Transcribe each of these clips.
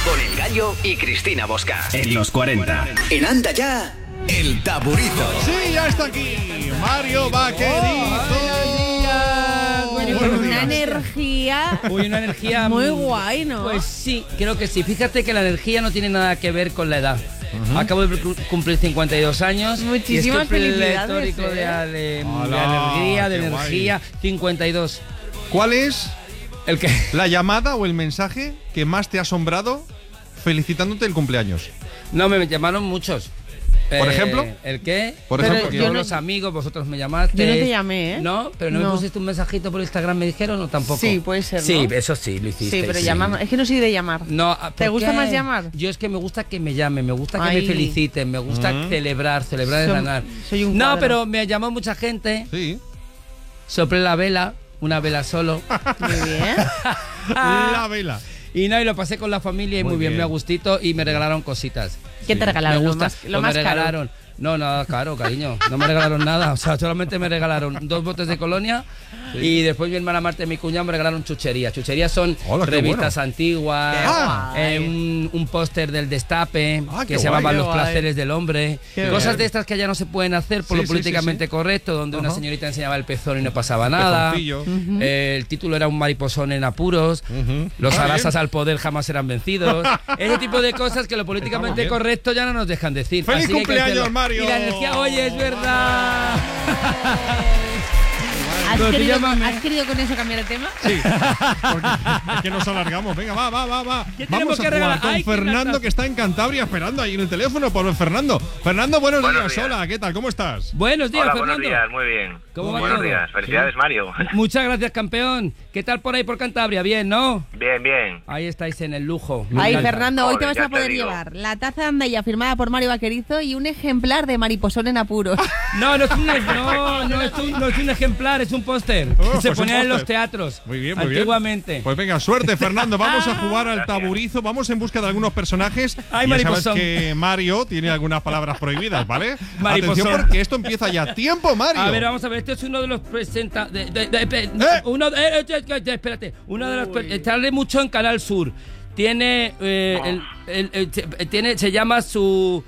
Con El Gallo y Cristina Bosca. En los 40. En Anda Ya, El Taburizo. Sí, ya está aquí Mario Vaquerizo. Bueno, una energía. Uy, una energía muy guay, ¿no? Pues sí, creo que sí. Fíjate que la energía no tiene nada que ver con la edad. Acabo de cumplir 52 años. Muchísimas y estoy felicidades. pletórico de Hola, alegría, de qué energía. guay. 52. ¿Cuál es ¿El qué? la llamada o el mensaje que más te ha asombrado felicitándote el cumpleaños? No, me llamaron muchos. ¿Por ejemplo? ¿El qué? Por Pero ejemplo, yo no- los amigos, vosotros me llamaste. Yo no te llamé, ¿eh? No, pero no me pusiste un mensajito por Instagram, me dijeron, o tampoco. Sí, puede ser, ¿no? Sí, eso sí, lo hiciste. Sí, pero llamamos. Es que no soy de llamar. No, ¿Te ¿por gusta qué? más llamar? Yo es que me gusta que me llamen, me gusta que Ay. me feliciten, me gusta celebrar el ganar. Soy un No, cuadro. pero me llamó mucha gente, sí. soplé la vela, una vela solo. Muy bien. La vela. Y no, y lo pasé con la familia y muy bien, me ha gustito y me regalaron cositas. ¿Qué te regalaron? Me gusta. Lo Pues más me caro. regalaron. No, nada caro, cariño. No me regalaron nada. O sea, solamente me regalaron 2 botes de colonia y después mi hermana Marta y mi cuñado me regalaron chucherías. Chucherías son Hola, qué revistas bueno. antiguas, Ah. un póster del Destape Ah, qué que se guay, llamaba qué Los guay. placeres del hombre. Qué Cosas bien. de estas que ya no se pueden hacer por Sí, lo sí, políticamente sí, sí. correcto, donde una Ajá. señorita enseñaba el pezón y no pasaba nada. Pezoncillo. El título era Un mariposón en apuros. Los Ah, arrasas bien. al poder jamás serán vencidos. Ese tipo de cosas que lo políticamente bien. correcto ya no nos dejan decir. ¡Feliz Así que hay que cumpleaños, hacerlo. Mario! Y la energía, oye, es verdad. ¿Has Pero tú querido, llámame. ¿Has querido con eso cambiar el tema? Sí, porque es que nos alargamos. Venga, va. ¿Qué tenemos Vamos a que jugar regalar? con Ay, qué Fernando, lata. que está en Cantabria esperando ahí en el teléfono por Fernando. Fernando, buenos días. días. Hola, ¿qué tal? ¿Cómo estás? Buenos días, Hola, Fernando. buenos días, muy bien. ¿Cómo va buenos todo? días, felicidades, Mario. Muchas gracias, campeón. ¿Qué tal por ahí por Cantabria? Bien, ¿no? Bien, bien. Ahí estáis en el lujo. Me Ay, encanta. Fernando, hoy te Joder, vas ya a te poder digo. llevar la taza de Andaya firmada por Mario Vaquerizo y un ejemplar de Mariposón en apuros. No es un ejemplar, es un póster. Oh, que se pues un ponía en los póster. teatros. Muy bien, muy bien. Antiguamente. Pues venga, suerte, Fernando. Vamos a jugar al Gracias. taburizo. Vamos en busca de algunos personajes. Ay, Y ya sabes mariposón. que Mario tiene algunas palabras prohibidas, ¿vale? Mariposón. Atención porque esto empieza ya. ¡Tiempo, Mario! A ver, vamos a ver, este es uno de los presentadores. Espérate, uno de los. Sale mucho en Canal Sur. Tiene. Se llama su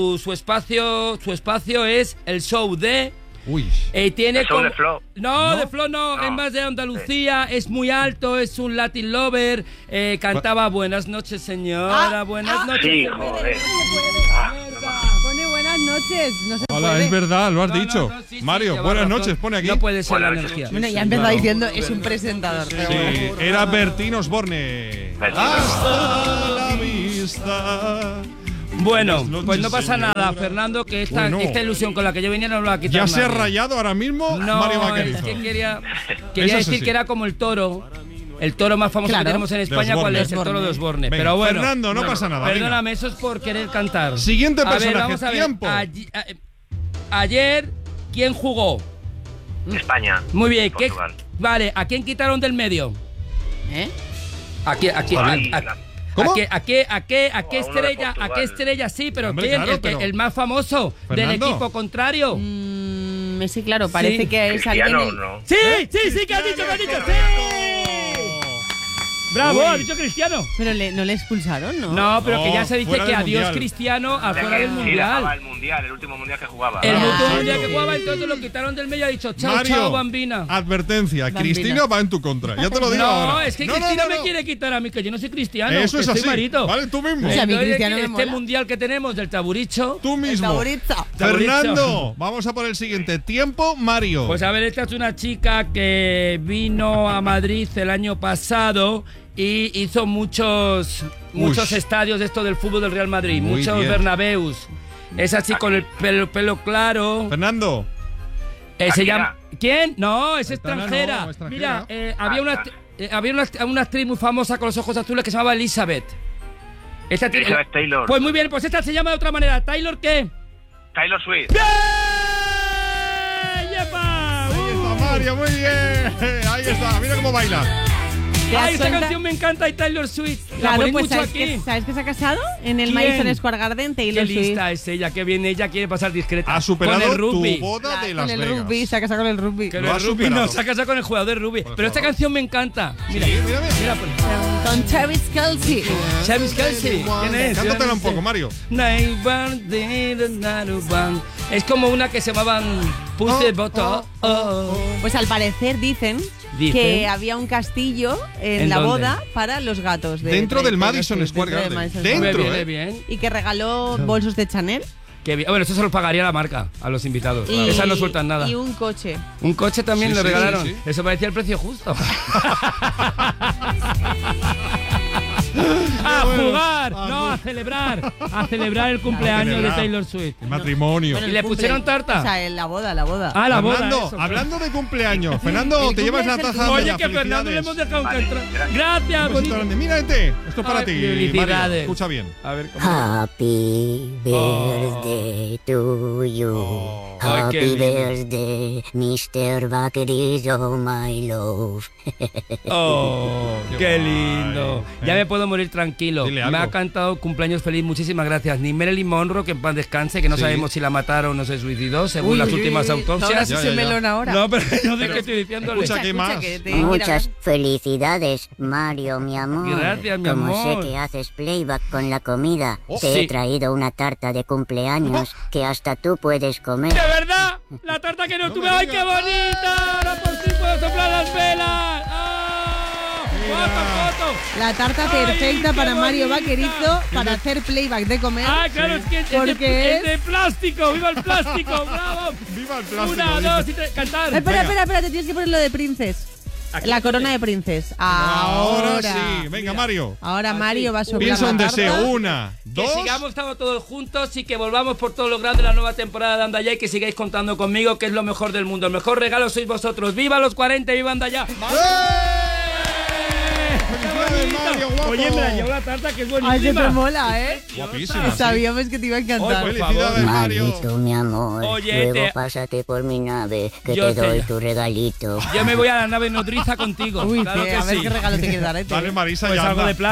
espacio es el show de. Uy. Tiene El show de Flo. No, de Flo no, No. es más de Andalucía, es muy alto, es un Latin lover, cantaba Buenas noches señora, buenas noches. Sí, señora. joder. Pone buenas noches. No se Hola, puede. es verdad, lo has No, dicho. no, sí, Mario, lleva buenas razón. noches, pone aquí. No puede ser Buenas la noches. energía. Bueno, ya empezó diciendo, es un presentador. pero bueno. Sí, era Bertín Osborne. Bertín. Hasta la vista. Bueno, Buenas noches, pues no pasa señora. nada, Fernando, que Bueno. esta ilusión con la que yo venía no me la va a quitar Ya se ha nadie. rayado ahora mismo No, Mario es Vaquerizo. que quería Eso decir sí. que era como el toro más famoso Claro. que tenemos en De España, ¿cuál Osborne. es? El toro de Osborne. Venga, Pero bueno, Fernando, no pasa nada, venga. Perdóname, eso es por querer cantar. Siguiente A ver, personaje, vamos a ver. tiempo. Ayer, ¿quién jugó? España. Muy bien, Portugal. vale, ¿a quién quitaron del medio? ¿Eh? Ay, ¿Cómo? ¿A qué A uno de estrella? ¿A Portugal. qué estrella? Sí, pero Hombre, ¿quién? claro, pero- El más famoso del Fernando. equipo contrario. Sí, claro, parece Sí. que es alguien. Cristiano, ¿no? Sí, que has dicho, sí. Bravo, Uy. ha dicho Cristiano. Pero no le expulsaron, ¿no? No, pero que No, ya se dice fuera que del adiós Mundial. Cristiano O sea afuera que del sí, mundial. dejaba el mundial, el último mundial que jugaba. El último Exacto. mundial que jugaba, entonces lo quitaron del medio y ha dicho chao, Mario, chao, bambina. advertencia, Bambina. Cristina va en tu contra. Ya te lo digo No, ahora. es que No, Cristina no, no, me no. quiere quitar a mí, que yo no soy cristiano. Eso que es soy así. marito. Vale, tú mismo. O sea, a mí Entonces, Cristiano me este mola. mundial que tenemos del taburicho. Tú mismo. Favorita. Fernando, vamos a por el siguiente. Tiempo, Mario. Pues a ver, esta es una chica que vino a Madrid el año pasado y hizo muchos estadios de esto del fútbol del Real Madrid, Muy muchos bien. Bernabeus. Es así con el pelo claro. Fernando. Se Shakira. llama ¿Quién? No, es Aitana, extranjera. no, extranjera. Mira, había una actriz muy famosa con los ojos azules que se llamaba Elizabeth. Elizabeth Taylor. Pues muy bien, pues esta se llama de otra manera. ¿Taylor qué? Taylor Swift. ¡Bien! ¡Yepa! Ahí está Mario, muy bien. Ahí está, mira cómo baila. ¡Ay, esta cuenta? canción me encanta! Y Taylor Swift. La Claro, ponéis pues mucho aquí. ¿sabes que se ha casado? En el ¿Quién? Madison Square Garden, Qué Taylor Swift. lista es ella, qué bien ella quiere pasar discreta. Ha superado con el rugby. tu boda de Las Con el Vegas. rugby, se ha casado con el rugby. Que Lo el ha rugby superado. no, se ha casado con el jugador de rugby. Por Pero esta favor. canción me encanta. Mira, Sí, mira, mira. mira, pues. Con Travis Kelce. Travis Kelce. ¿Quién es? Cántatela un poco, Mario. Es como una que se llamaban Push the Button. Pues al parecer dicen que había un castillo en ¿En la dónde? boda para los gatos. Dentro del Taylor Madison Swift, Square dentro del Garden. Madison Dentro, Square Me viene ¿eh? bien. Y que regaló bolsos de Chanel Qué bien. Bueno, eso se lo pagaría la marca a los invitados. y, Esas no sueltan nada. y un coche. Un coche también Sí, le sí, regalaron. sí, sí. Eso parecía el precio justo. ¡A jugar! No, a celebrar. A celebrar el cumpleaños celebrar. de Taylor Swift. El matrimonio. Bueno, ¿Y el le cumple. pusieron tarta? O sea, en la boda, la boda. Ah, la boda. hablando, eso. hablando de cumpleaños. Fernando, El te llevas la cumple es el taza Oye, de que Fernando le hemos dejado Vale, entrar. gracias. Gracias, Un besito bonito. grande. Mira este. Esto es para Ay, ti, felicidades. Mario. Escucha bien. A ver, ¿cómo? Happy birthday to you. Ay, qué Happy lindo. birthday, Mr. Vaquerizo, my love. Oh, qué lindo. Ay, Ya me puedo morir tranquilo. Dile Me algo. ha cantado cumpleaños feliz. Muchísimas gracias. Ni Marilyn Monroe, que en paz descanse, que no Sí. sabemos si la mataron o se suicidó, según Uy, las uy, últimas uy, autopsias. ahora sí Ya, se ya, ya. melón ahora. No, pero yo de qué estoy diciéndole. Escucha, ¿qué más? que te quiero Muchas hablar. felicidades, Mario, mi amor. Gracias, mi Como amor. sé que haces playback con la comida, Oh, te sí. he traído una tarta de cumpleaños que hasta tú puedes comer. ¡De verdad! La tarta que no tuve. me ¡Ay, digas. qué bonita! Ahora por fin puedo soplar las velas. ¡Ah! ¡Foto, foto! La tarta Ay, perfecta qué para Mario bonita. Vaquerizo para hacer playback de comer. Ah, claro, es que Porque es de plástico. ¡Viva el plástico! ¡Bravo! Viva el plástico. Una, dice. dos y tres. ¡Cantar! Espera, te tienes que poner lo de Princes. La corona de Princes. Ahora sí. Venga, Mira. Mario. Ahora Mario va a soplar Piensa la un tarta. deseo. Una, Que dos. sigamos estando todos juntos y que volvamos por todos los grandes de la nueva temporada de Anda Ya y que sigáis contando conmigo, que es lo mejor del mundo. El mejor regalo sois vosotros. ¡Viva los 40 y viva Anda Ya! ¡Felicidades, Mario, guapo! Oye, me la llevo la tarta, que es buenísima. Ay, que te mola, ¿eh? Guapísima. sí. Sabíamos que te iba a encantar. Oye, Felicidades, Mario. Marito, mi amor. Oye, Luego te- pásate por mi nave, que Yo te doy te- tu regalito. Yo me voy a la nave nodriza contigo. Uy, claro tía, que a ver sí. qué regalo te quieres dar, ¿eh? Dale, Marisa, Pues ya algo anda. de